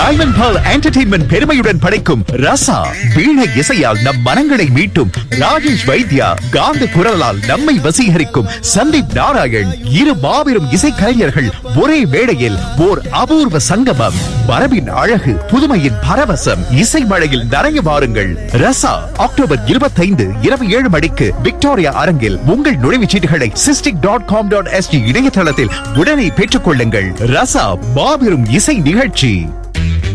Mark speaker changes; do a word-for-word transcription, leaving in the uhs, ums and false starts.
Speaker 1: Diamond Perl entertainment பெருமையுடன் படைக்கும் ரசா வீணை இசையால் நம் மனங்களை மீட்டும் ராஜேஷ் வைத்யா காந்த குரலால் நம்மை வசீகரிக்கும் சந்தீப் நாராயண் இரு மாபெரும் இசைக்கலைஞர்கள் ஒரே மேடையில் ஓர் அபூர்வ சங்கமம். மரபின் அழகு, புதுமையின் பரவசம், இசை மழையில் நனைய வாருங்கள். ரசா அக்டோபர் இருபத்தைந்து இரவு ஏழு மணிக்கு விக்டோரியா அரங்கில். உங்கள் நுழைவுச்சீட்டுகளை cystic dot com dot SG இணையதளத்தில் உடனே பெற்றுக் கொள்ளுங்கள். ரசா மாபெரும் இசை நிகழ்ச்சி.